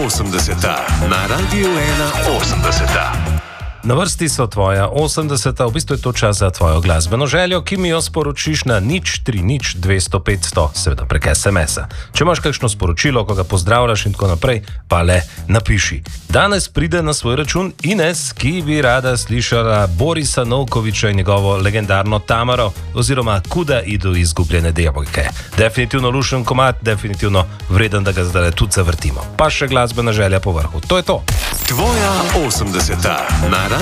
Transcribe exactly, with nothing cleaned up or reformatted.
osemdeseta na Radiu ena osemdeseta. Na vrsti so tvoja osemdeseta, v bistvu je to čas za tvojo glasbeno željo, ki mi jo sporočiš na nič tri nič dvesto petsto, seveda prek es em es-a. Če imaš kakšno sporočilo, ko ga pozdravljaš in tako naprej, pa le napiši. Danes pride na svoj račun Ines, ki bi rada slišala Borisa Novkovića in njegovo legendarno Tamaro, oziroma Kuda idu izgubljene devojke. Definitivno lušen komad, definitivno vreden, da ga zdaj tudi zavrtimo. Pa še glasbena želja po vrhu. To je to. Tvoja osemdeseta na